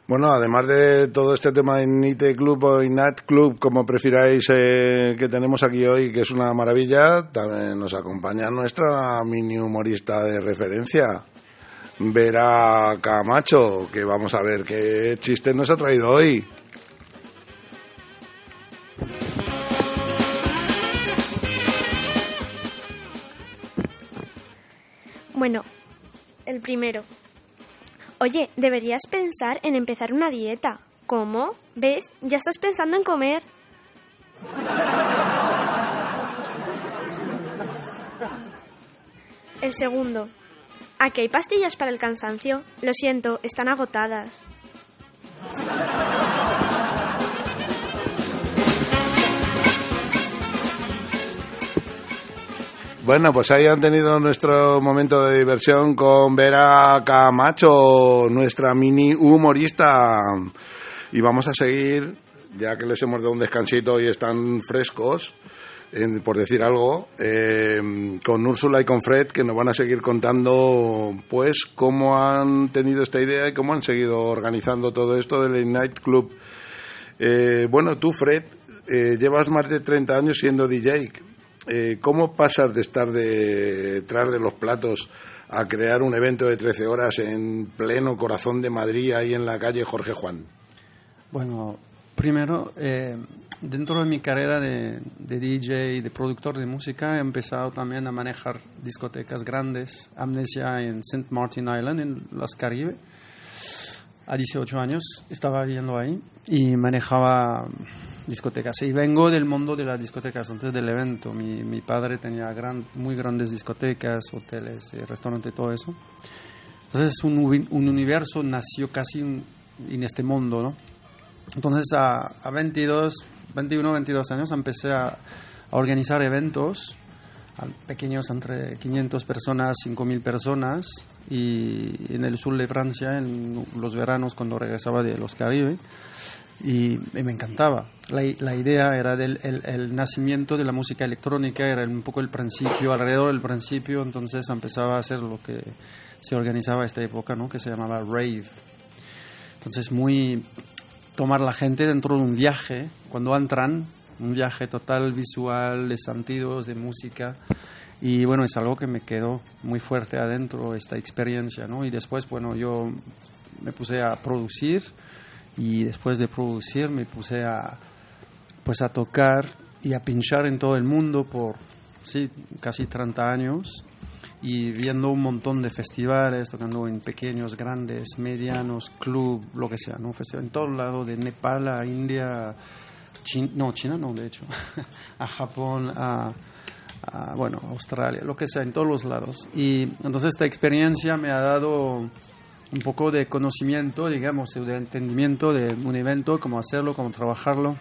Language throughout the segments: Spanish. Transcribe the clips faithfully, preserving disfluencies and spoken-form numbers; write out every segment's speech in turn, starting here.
Bueno, además de todo este tema de Night Club o Night Club, como prefiráis, eh, que tenemos aquí hoy, que es una maravilla, también nos acompaña nuestra mini humorista de referencia, Vera Camacho, que vamos a ver qué chiste nos ha traído hoy. Bueno, el primero. Oye, deberías pensar en empezar una dieta. ¿Cómo? ¿Ves? Ya estás pensando en comer. El segundo. ¿Aquí hay pastillas para el cansancio? Lo siento, están agotadas. Bueno, pues ahí han tenido nuestro momento de diversión con Vera Camacho, nuestra mini humorista. Y vamos a seguir, ya que les hemos dado un descansito y están frescos, eh, por decir algo, eh, con Úrsula y con Fred, que nos van a seguir contando pues cómo han tenido esta idea y cómo han seguido organizando todo esto del Night Club. Eh, bueno, tú, Fred, eh, llevas más de treinta años siendo D J. Eh, ¿Cómo pasas de estar detrás de los platos a crear un evento de trece horas en pleno corazón de Madrid, ahí en la calle Jorge Juan? Bueno, primero, eh, dentro de mi carrera de, de D J y de productor de música, he empezado también a manejar discotecas grandes. Amnesia en Saint Martin Island, en los Caribe. A dieciocho años estaba viviendo ahí y manejaba discotecas. Y vengo del mundo de las discotecas antes del evento. Mi, mi padre tenía gran, muy grandes discotecas, hoteles, eh, restaurantes, todo eso. Entonces un, un universo nació casi en, en este mundo, ¿no? Entonces a, a veintidós, veintiuno, veintidós años empecé a, a organizar eventos pequeños entre quinientas personas, cinco mil personas, y en el sur de Francia en los veranos cuando regresaba de los Caribe. Y, y me encantaba. La, la idea era del el, el nacimiento de la música electrónica, era un poco el principio, alrededor del principio, entonces empezaba a hacer lo que se organizaba a esta época, ¿no? Que se llamaba rave. Entonces muy tomar la gente dentro de un viaje, cuando entran, un viaje total visual, de sentidos, de música, y bueno, es algo que me quedó muy fuerte adentro, esta experiencia, ¿no? Y después, bueno, yo me puse a producir, y después de producir me puse a pues a tocar y a pinchar en todo el mundo por sí, casi treinta años, y viendo un montón de festivales, tocando en pequeños, grandes, medianos, club, lo que sea, ¿no? Festival en todo lado, de Nepal a India, China, no, China no, de hecho, a Japón, a, a, bueno, a Australia, lo que sea, en todos los lados. Y entonces esta experiencia me ha dado un poco de conocimiento, digamos, de entendimiento de un evento, cómo hacerlo, cómo trabajarlo.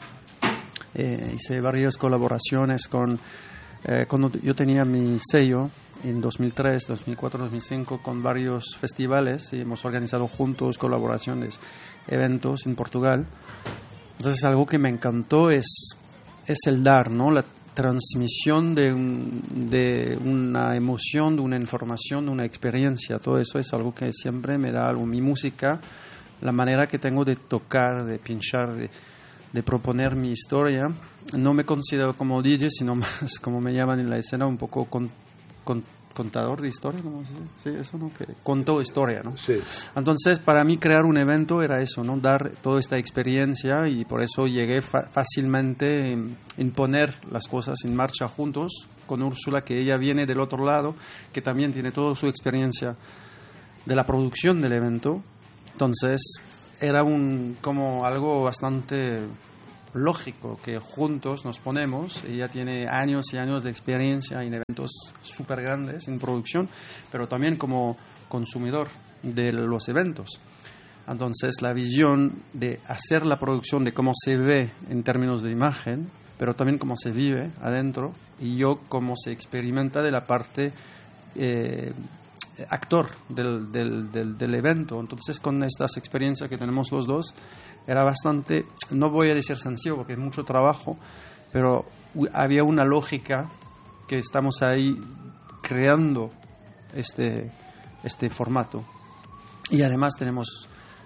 Eh, hice varias colaboraciones con, eh, cuando yo tenía mi sello en dos mil tres, dos mil cuatro, dos mil cinco, con varios festivales, y hemos organizado juntos colaboraciones, eventos en Portugal. Entonces algo que me encantó es, es el dar, ¿no? La transmisión de, un, de una emoción, de una información, de una experiencia. Todo eso es algo que siempre me da algo. Mi música, la manera que tengo de tocar, de pinchar, de, de proponer mi historia. No me considero como D J, sino más como me llaman en la escena, un poco con, con, contador de historia, ¿no? Sí, eso, ¿no? Que contó historia, ¿no? Sí. Entonces, para mí crear un evento era eso, ¿no? Dar toda esta experiencia, y por eso llegué fa- fácilmente en, en poner las cosas en marcha juntos con Úrsula, que ella viene del otro lado, que también tiene toda su experiencia de la producción del evento. Entonces, era un como algo bastante lógico que juntos nos ponemos. Ella tiene años y años de experiencia en eventos súper grandes en producción, pero también como consumidor de los eventos. Entonces la visión de hacer la producción, de cómo se ve en términos de imagen, pero también cómo se vive adentro, y yo cómo se experimenta de la parte eh, actor del, del, del, del evento. Entonces, con estas experiencias que tenemos los dos, era bastante, no voy a decir sencillo porque es mucho trabajo, pero había una lógica que estamos ahí creando este, este formato. Y además tenemos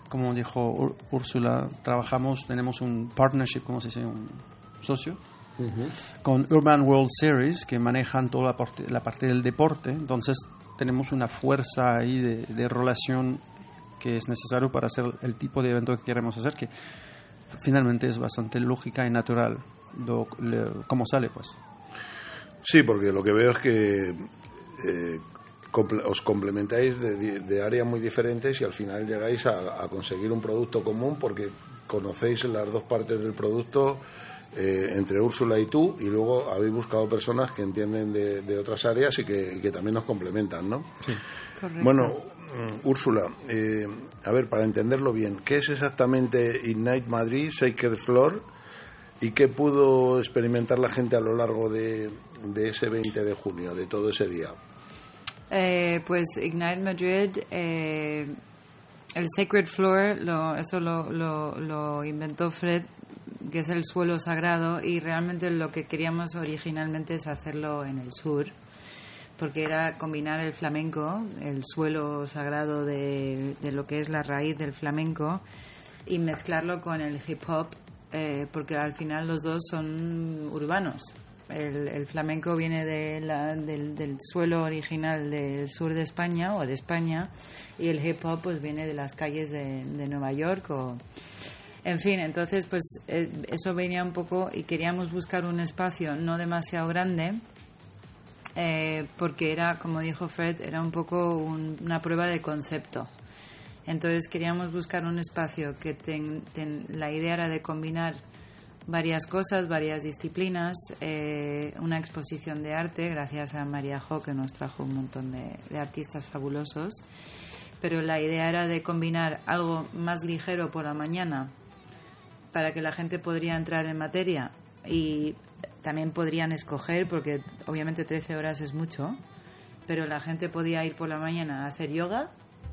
como dijo Ur- Úrsula, trabajamos, tenemos un partnership, ¿cómo se dice? Un socio. Uh-huh. Con Urban World Series, que manejan toda la parte, la parte del deporte. Entonces tenemos una fuerza ahí de, de relación que es necesario para hacer el tipo de evento que queremos hacer, que finalmente es bastante lógica y natural lo, lo, cómo sale, pues. Sí, porque lo que veo es que eh, comple- os complementáis de, de áreas muy diferentes y al final llegáis a, a conseguir un producto común porque conocéis las dos partes del producto eh, entre Úrsula y tú, y luego habéis buscado personas que entienden de, de otras áreas y que, y que también nos complementan, ¿no? Sí. Correcto. Bueno, Úrsula, eh, a ver, para entenderlo bien, ¿qué es exactamente Ignite Madrid, Sacred Floor, y qué pudo experimentar la gente a lo largo de, de ese veinte de junio, de todo ese día? Eh, pues Ignite Madrid, eh, el Sacred Floor, lo, eso lo, lo, lo inventó Fred, que es el suelo sagrado, y realmente lo que queríamos originalmente es hacerlo en el sur, porque era combinar el flamenco, el suelo sagrado de, de lo que es la raíz del flamenco, y mezclarlo con el hip hop, eh, porque al final los dos son urbanos. El, el flamenco viene de la, del, del suelo original del sur de España o de España, y el hip hop pues viene de las calles de, de Nueva York o... En fin, entonces pues eh, eso venía un poco, y queríamos buscar un espacio no demasiado grande, eh, porque era, como dijo Fred, era un poco un, una prueba de concepto. Entonces queríamos buscar un espacio que ten, ten, la idea era de combinar varias cosas, varias disciplinas, eh, una exposición de arte, gracias a María Jo, que nos trajo un montón de, de artistas fabulosos, pero la idea era de combinar algo más ligero por la mañana, para que la gente podría entrar en materia, y también podrían escoger, porque obviamente trece horas es mucho, pero la gente podía ir por la mañana a hacer yoga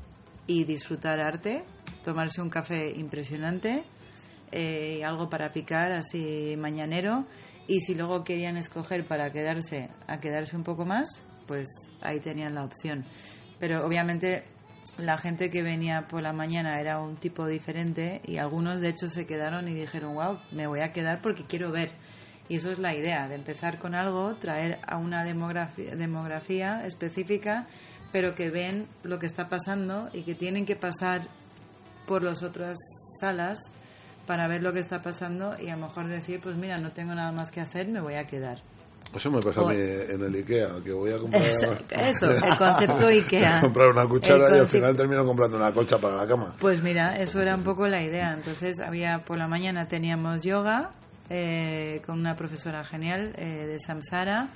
y disfrutar arte, tomarse un café impresionante, eh, algo para picar así mañanero, y si luego querían escoger para quedarse a quedarse un poco más, pues ahí tenían la opción. Pero obviamente la gente que venía por la mañana era un tipo diferente, y algunos de hecho se quedaron y dijeron, wow, me voy a quedar porque quiero ver. Y eso es la idea, de empezar con algo, traer a una demografía, demografía específica, pero que ven lo que está pasando y que tienen que pasar por las otras salas para ver lo que está pasando, y a lo mejor decir, pues mira, no tengo nada más que hacer, me voy a quedar. Eso me pasa o, a mí en el IKEA, que voy a comprar... Eso, eso el concepto IKEA. comprar una cuchara conce... y al final termino comprando una colcha para la cama. Pues mira, eso era un poco la idea. Entonces, había por la mañana teníamos yoga eh, con una profesora genial eh, de Samsara,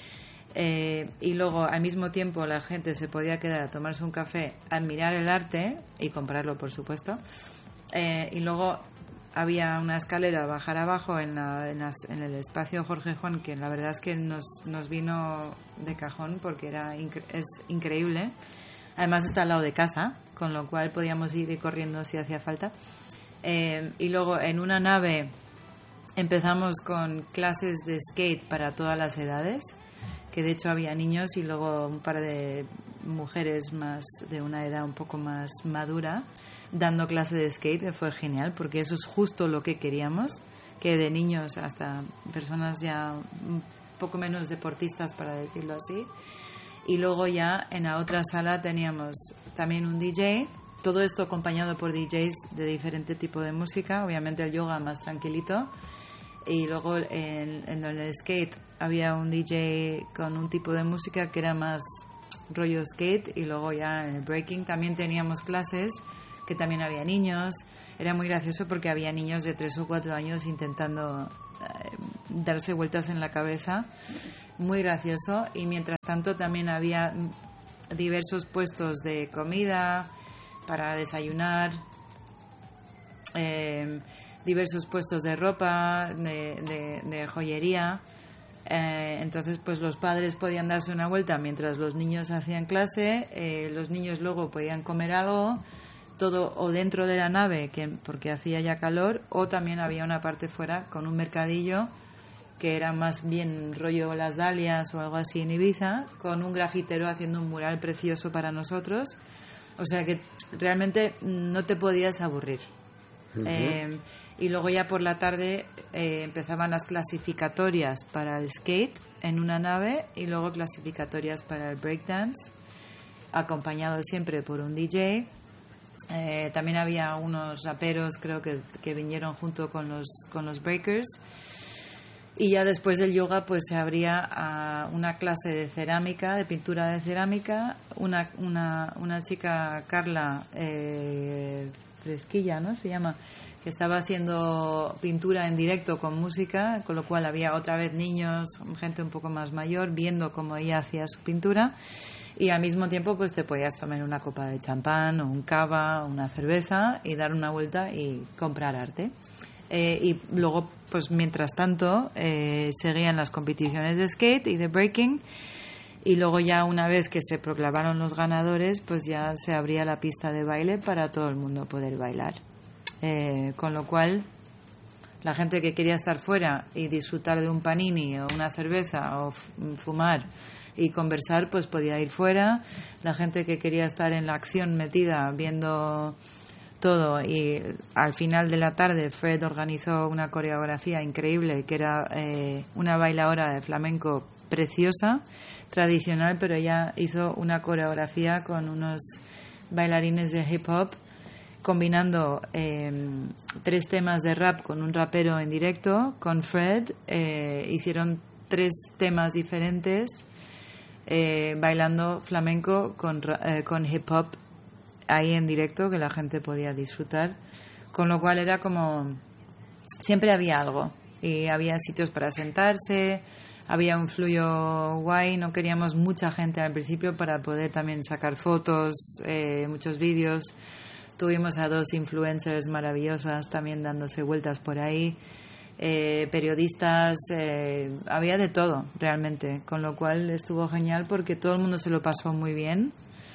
eh, y luego al mismo tiempo la gente se podía quedar a tomarse un café, admirar el arte y comprarlo, por supuesto. Eh, y luego había una escalera a bajar abajo en, la, en, las, en el espacio Jorge Juan, que la verdad es que nos, nos vino de cajón porque era incre- es increíble. Además está al lado de casa, con lo cual podíamos ir corriendo si hacía falta. Eh, y luego en una nave empezamos con clases de skate para todas las edades, que de hecho había niños y luego un par de mujeres más de una edad un poco más madura dando clase de skate, que fue genial, porque eso es justo lo que queríamos, que de niños hasta personas ya un poco menos deportistas, para decirlo así. Y luego ya en la otra sala teníamos también un D J, todo esto acompañado por D Js de diferente tipo de música, obviamente el yoga más tranquilito, y luego en, en el skate había un D J con un tipo de música que era más rollo skate, y luego ya en el breaking también teníamos clases que también había niños. Era muy gracioso porque había niños de tres o cuatro años intentando eh, darse vueltas en la cabeza, muy gracioso. Y mientras tanto también había diversos puestos de comida para desayunar, eh, diversos puestos de ropa, de, de, de joyería. Eh, entonces pues los padres podían darse una vuelta mientras los niños hacían clase, eh, los niños luego podían comer algo, todo o dentro de la nave, que porque hacía ya calor, o también había una parte fuera con un mercadillo que era más bien rollo Las Dalias o algo así en Ibiza, con un grafitero haciendo un mural precioso para nosotros, O sea que realmente no te podías aburrir. Uh-huh. Eh, y luego ya por la tarde eh, empezaban las clasificatorias para el skate en una nave y luego clasificatorias para el breakdance, acompañado siempre por un D J. Eh, también había unos raperos, creo que, que vinieron junto con los, con los breakers. Y ya después del yoga pues se abría a una clase de cerámica, de pintura de cerámica. Una, una, una chica, Carla eh, Fresquilla, ¿no? Se llama, que estaba haciendo pintura en directo con música, con lo cual había otra vez niños, gente un poco más mayor, viendo cómo ella hacía su pintura. Y al mismo tiempo pues te podías tomar una copa de champán o un cava o una cerveza y dar una vuelta y comprar arte. Eh, y luego pues mientras tanto eh, seguían las competiciones de skate y de breaking, y luego ya una vez que se proclamaron los ganadores pues ya se abría la pista de baile para todo el mundo poder bailar, eh, con lo cual la gente que quería estar fuera y disfrutar de un panini o una cerveza o f- fumar y conversar pues podía ir fuera. La gente que quería estar en la acción metida viendo todo, y al final de la tarde Fred organizó una coreografía increíble que era eh, una bailadora de flamenco preciosa, tradicional, pero ella hizo una coreografía con unos bailarines de hip hop combinando eh, tres temas de rap con un rapero en directo, con Fred. Eh, hicieron tres temas diferentes eh, bailando flamenco con, eh, con hip hop ahí en directo, que la gente podía disfrutar, con lo cual era como siempre había algo y había sitios para sentarse, había un fluyo guay. No queríamos mucha gente al principio para poder también sacar fotos, eh, muchos vídeos. Tuvimos a dos influencers maravillosas también dándose vueltas por ahí, eh, periodistas, eh, había de todo realmente, con lo cual estuvo genial porque todo el mundo se lo pasó muy bien.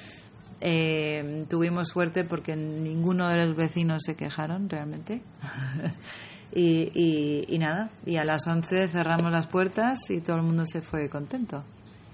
Eh, tuvimos suerte porque ninguno de los vecinos se quejaron realmente. y, y, y nada, y a las once cerramos las puertas y todo el mundo se fue contento.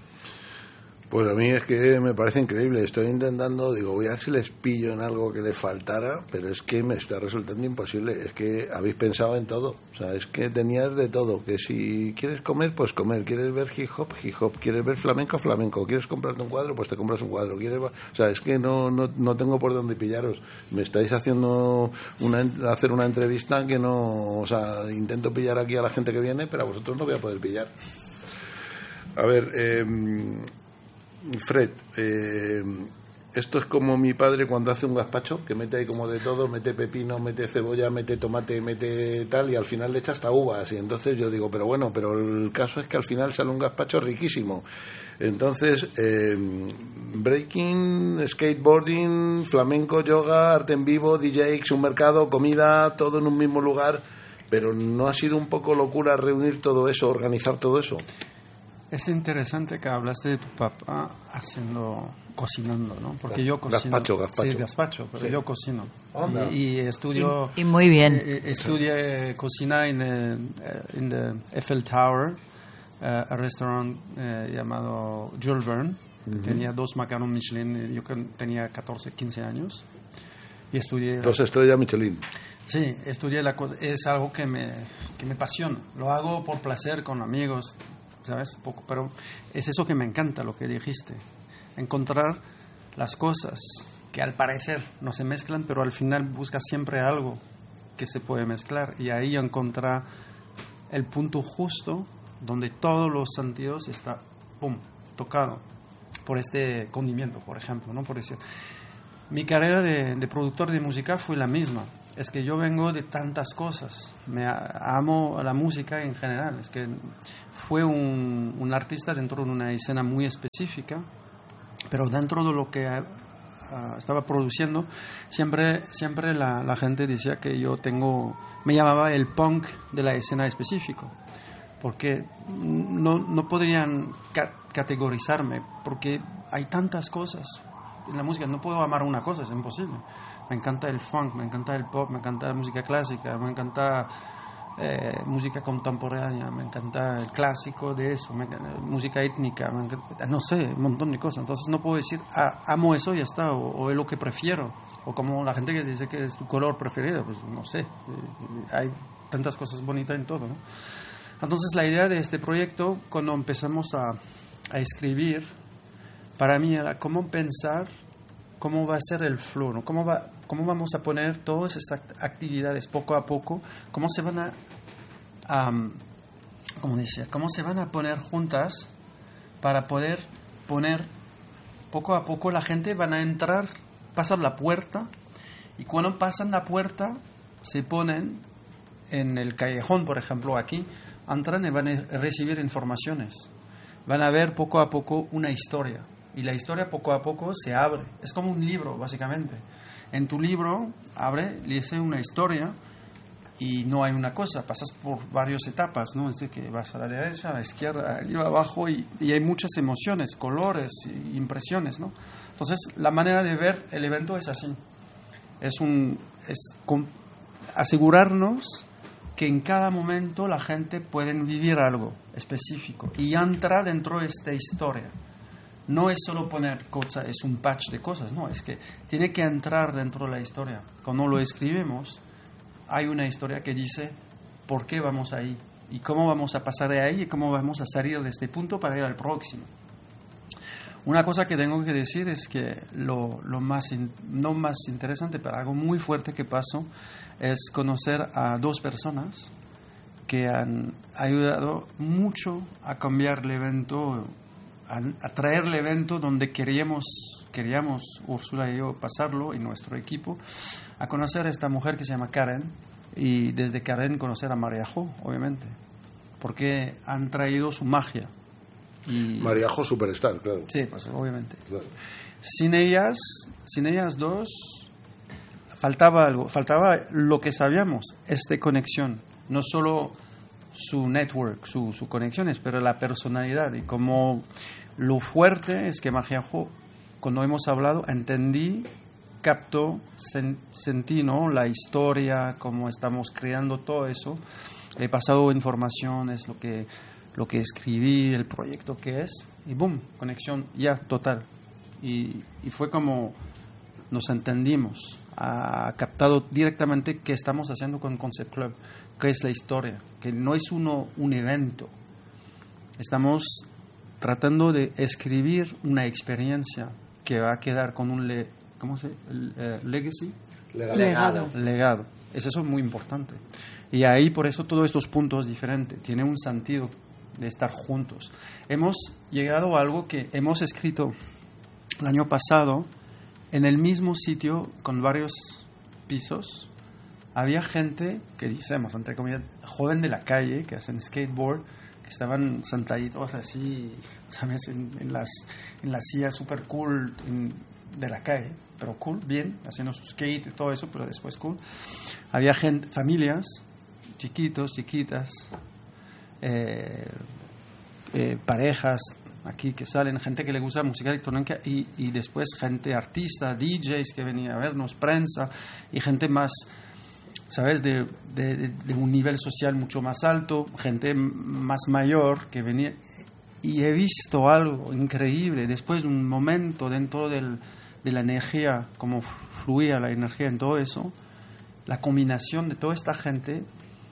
Pues a mí es que me parece increíble. Estoy intentando, digo, voy a ver si les pillo en algo que le faltara, pero es que me está resultando imposible. Es que habéis pensado en todo. O sea, es que tenías de todo. Que si quieres comer, pues comer. Quieres ver hip hop, hip hop. Quieres ver flamenco, flamenco. Quieres comprarte un cuadro, pues te compras un cuadro. Quieres, o sea, es que no, no, no tengo por dónde pillaros. Me estáis haciendo una, hacer una entrevista que no, o sea, intento pillar aquí a la gente que viene, pero a vosotros no voy a poder pillar. A ver, eh, Fred, eh, esto es como mi padre cuando hace un gazpacho, que mete ahí como de todo, mete pepino, mete cebolla, mete tomate, mete tal, y al final le echa hasta uvas. Y entonces yo digo, pero bueno, pero el caso es que al final sale un gazpacho riquísimo. Entonces, eh, breaking, skateboarding, flamenco, yoga, arte en vivo, D Js, un mercado, comida, todo en un mismo lugar. Pero ¿no ha sido un poco locura reunir todo eso, organizar todo eso? Es interesante que hablaste de tu papá haciendo, cocinando, ¿no? Porque yo cocino. Gazpacho, gazpacho. Sí, gazpacho, pero sí. Yo cocino. Onda. Y, y estudio. Y, y muy bien. Eh, estudié cocina en el en the Eiffel Tower, uh, un restaurante eh, llamado Jules Verne. Uh-huh. Tenía dos macarons Michelin. Yo tenía catorce, quince años. Y estudié. Dos estrellas Michelin. Sí, estudié la cosa. Es algo que me, que me apasiona. Lo hago por placer con amigos, ¿sabes? Poco, pero es eso que me encanta, lo que dijiste. Encontrar las cosas que al parecer no se mezclan, pero al final buscas siempre algo que se puede mezclar. Y ahí encontrar el punto justo donde todos los sentidos están, pum, tocado por este condimento, por ejemplo, ¿no? Por decir, mi carrera de, de productor de música fue la misma. Es que yo vengo de tantas cosas. Me amo la música en general. Es que fue un, un artista dentro de una escena muy específica, pero dentro de lo que uh, estaba produciendo, siempre, siempre la, la gente decía que yo tengo, me llamaba el punk de la escena específica, porque no, no podrían ca- categorizarme, porque hay tantas cosas en la música. No puedo amar una cosa, es imposible. Me encanta el funk, me encanta el pop, me encanta la música clásica, me encanta eh, música contemporánea, me encanta el clásico de eso, me encanta, música étnica, me encanta, no sé, un montón de cosas. Entonces no puedo decir, ah, amo eso y ya está, o, o es lo que prefiero. O como la gente que dice que es tu color preferido, pues no sé, eh, hay tantas cosas bonitas en todo, ¿no? Entonces la idea de este proyecto, cuando empezamos a, a escribir, para mí era cómo pensar cómo va a ser el flow, ¿no? Cómo va, cómo vamos a poner todas estas actividades poco a poco, cómo se van a, um, ¿cómo decía? Cómo se van a poner juntas para poder poner poco a poco la gente van a entrar, pasar la puerta, y cuando pasan la puerta se ponen en el callejón, por ejemplo, aquí, entran y van a recibir informaciones, van a ver poco a poco una historia. Y la historia poco a poco se abre. Es como un libro, básicamente. En tu libro, abre, lees una historia y no hay una cosa. Pasas por varias etapas, ¿no? Es decir, que vas a la derecha, a la izquierda, arriba, abajo, y, y hay muchas emociones, colores, impresiones, ¿no? Entonces, la manera de ver el evento es así. Es, un, es con, asegurarnos que en cada momento la gente puede vivir algo específico y entrar dentro de esta historia. No es solo poner cosas, es un patch de cosas, no, es que tiene que entrar dentro de la historia. Cuando lo escribimos, hay una historia que dice por qué vamos ahí y cómo vamos a pasar de ahí y cómo vamos a salir de este punto para ir al próximo. Una cosa que tengo que decir es que lo, lo más, in, no más interesante, pero algo muy fuerte que pasó, es conocer a dos personas que han ayudado mucho a cambiar el evento, a traer el evento donde queríamos, queríamos Úrsula y yo pasarlo, y nuestro equipo, a conocer a esta mujer que se llama Karen, y desde Karen conocer a Mariajo, obviamente, porque han traído su magia. Y Mariajo Superstar, claro. Sí, pues obviamente. Claro. Sin ellas, sin ellas dos, faltaba algo, faltaba lo que sabíamos, esta conexión, no solo su network, su, su conexiones, pero la personalidad. Y como lo fuerte es que Mariajo, cuando hemos hablado, entendí, captó, sen, sentí, ¿no?, la historia, cómo estamos creando todo eso. Le he pasado informaciones, lo que, lo que escribí, el proyecto que es, y boom, conexión ya total. Y, y fue como nos entendimos, ha captado directamente qué estamos haciendo con Concept Club, qué es la historia, que no es uno un evento. Estamos tratando de escribir una experiencia que va a quedar con un le, ¿cómo se el, eh, legacy? Legado. Legado. Es eso muy importante. Y ahí por eso todos estos puntos diferentes tienen un sentido de estar juntos. Hemos llegado a algo que hemos escrito el año pasado en el mismo sitio con varios pisos. Había gente que decimos, entre comillas, joven de la calle, que hacen skateboard, que estaban sentaditos así, ¿sabes?, en, en las en las sillas super cool en, de la calle, pero cool, bien, haciendo su skate y todo eso, pero después cool. Había gente, familias, chiquitos, chiquitas, eh, eh, parejas aquí que salen, gente que le gusta música electrónica, y, y después gente artista, D Js que venían a vernos, prensa, y gente más, ¿sabes?, de, de, de un nivel social mucho más alto, gente más mayor que venía. Y he visto algo increíble después de un momento dentro del, de la energía, cómo fluía la energía en todo eso, la combinación de toda esta gente.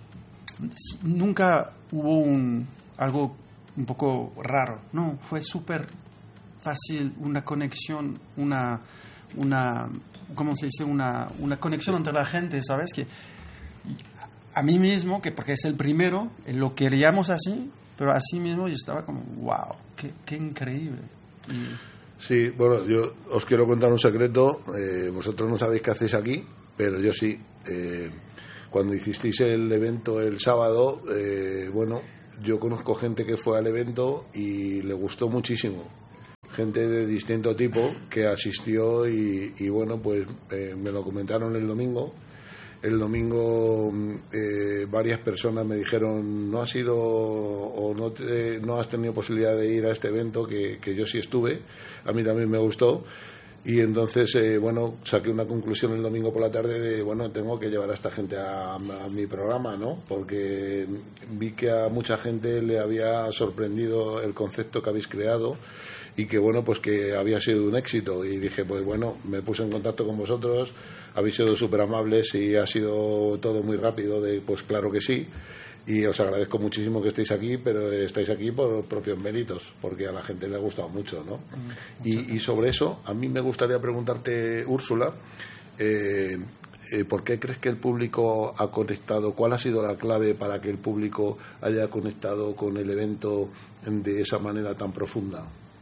Nunca hubo un, algo un poco raro, no, fue súper fácil, una conexión, una, una, ¿cómo se dice? Una, una conexión entre la gente, ¿sabes? Que a mí mismo, que porque es el primero, lo queríamos así, pero así mismo yo estaba como, wow, qué, qué increíble. Y... Sí, bueno, yo os quiero contar un secreto, eh, vosotros no sabéis qué hacéis aquí, pero yo sí. Eh, cuando hicisteis el evento el sábado, eh, bueno, yo conozco gente que fue al evento y le gustó muchísimo. Gente de distinto tipo que asistió y, y bueno, pues eh, me lo comentaron el domingo. El domingo eh, varias personas me dijeron, no has ido o no, te, no has tenido posibilidad de ir a este evento, que, que yo sí estuve, a mí también me gustó. Y entonces, eh, bueno, saqué una conclusión el domingo por la tarde de, bueno, tengo que llevar a esta gente a, a mi programa, ¿no? Porque vi que a mucha gente le había sorprendido el concepto que habéis creado y que, bueno, pues que había sido un éxito. Y dije, pues bueno, me puse en contacto con vosotros, habéis sido súper amables y ha sido todo muy rápido, de pues claro que sí. Y os agradezco muchísimo que estéis aquí, pero estáis aquí por propios méritos, porque a la gente le ha gustado mucho, ¿no? Y, y sobre eso, a mí me gustaría preguntarte, Úrsula, eh, eh, ¿por qué crees que el público ha conectado? ¿Cuál ha sido la clave para que el público haya conectado con el evento de esa manera tan profunda?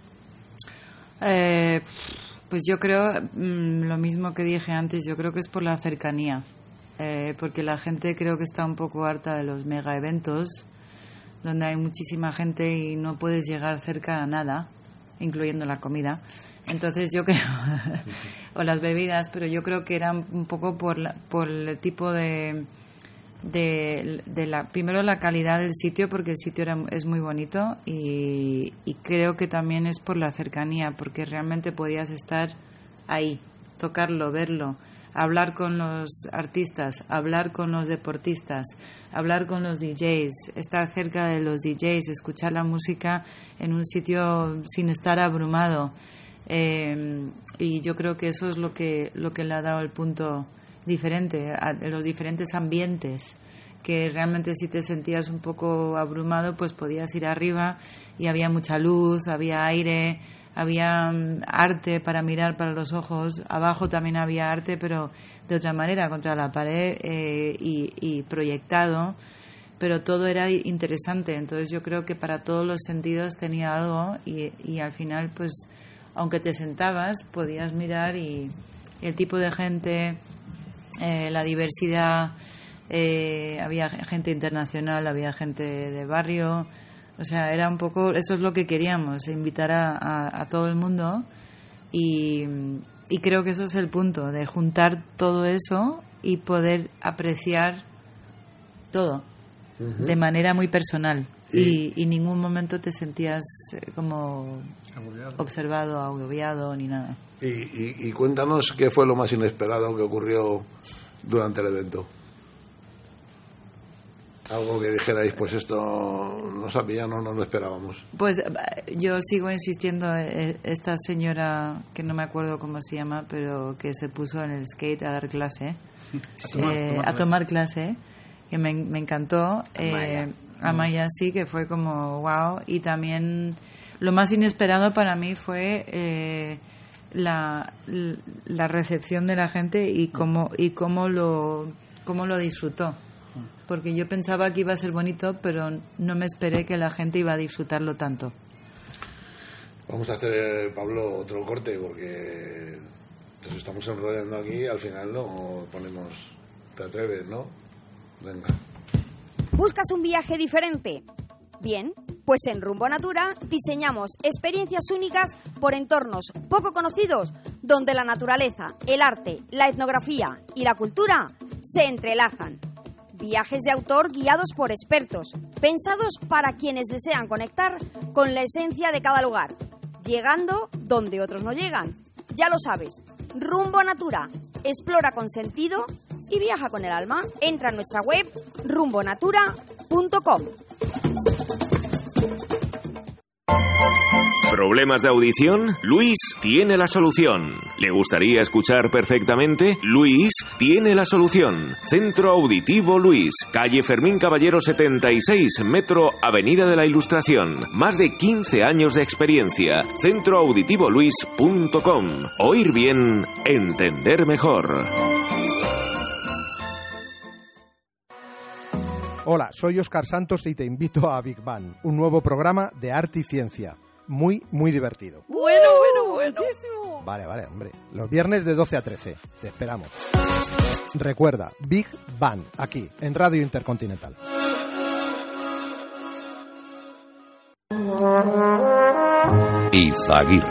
Eh, pues yo creo, mmm, lo mismo que dije antes, yo creo que es por la cercanía. Eh, porque la gente creo que está un poco harta de los mega eventos donde hay muchísima gente y no puedes llegar cerca a nada, incluyendo la comida. Entonces yo creo o las bebidas, pero yo creo que era un poco por la, por el tipo de de, de la primero la calidad del sitio, porque el sitio era, es muy bonito, y, y creo que también es por la cercanía, porque realmente podías estar ahí, tocarlo, verlo, hablar con los artistas, hablar con los deportistas, hablar con los D Js, estar cerca de los D Js, escuchar la música en un sitio sin estar abrumado. Eh, y yo creo que eso es lo que, lo que le ha dado el punto diferente a los diferentes ambientes, que realmente si te sentías un poco abrumado, pues podías ir arriba y había mucha luz, había aire, había arte para mirar para los ojos. Abajo también había arte, pero de otra manera, contra la pared eh, y, y proyectado, pero todo era interesante. Entonces yo creo que para todos los sentidos tenía algo, y, y al final, pues aunque te sentabas, podías mirar, y el tipo de gente, eh, la diversidad, eh, había gente internacional, había gente de barrio. O sea, era un poco, eso es lo que queríamos, invitar a, a, a todo el mundo, y, y creo que eso es el punto, de juntar todo eso y poder apreciar todo uh-huh. de manera muy personal, y, y en ningún momento te sentías como agobiado. observado, agobiado ni nada. Y, y, y cuéntanos qué fue lo más inesperado que ocurrió durante el evento. Algo que dijerais, pues esto no sabía, no nos lo esperábamos. Pues yo sigo insistiendo, esta señora, que no me acuerdo cómo se llama, pero que se puso en el skate a dar clase, a tomar, eh, tomar, a tomar clase, que me, me encantó. Amaya. Eh, Amaya sí, que fue como wow. Y también lo más inesperado para mí fue eh, la, la recepción de la gente y cómo, y cómo lo, cómo lo disfrutó. Porque yo pensaba que iba a ser bonito, pero no me esperé que la gente iba a disfrutarlo tanto. Vamos a hacer, Pablo, otro corte, porque nos estamos enrollando aquí y al final no ponemos... ¿Te atreves, no? Venga. ¿Buscas un viaje diferente? Bien, pues en Rumbo Natura diseñamos experiencias únicas por entornos poco conocidos, donde la naturaleza, el arte, la etnografía y la cultura se entrelazan. Viajes de autor guiados por expertos, pensados para quienes desean conectar con la esencia de cada lugar, llegando donde otros no llegan. Ya lo sabes, Rumbo Natura, explora con sentido y viaja con el alma. Entra en nuestra web rumbo natura punto com. ¿Problemas de audición? Luis tiene la solución. ¿Le gustaría escuchar perfectamente? Luis tiene la solución. Centro Auditivo Luis, calle Fermín Caballero setenta y seis, metro Avenida de la Ilustración. Más de quince años de experiencia. centro auditivo luis punto com. Oír bien, entender mejor. Hola, soy Óscar Santos y te invito a Big Bang, un nuevo programa de arte y ciencia. Muy, muy divertido. Bueno, bueno, buenísimo. Vale, vale, hombre. Los viernes de doce a trece. Te esperamos. Recuerda, Big Bang, aquí, en Radio Intercontinental. Izaguirre.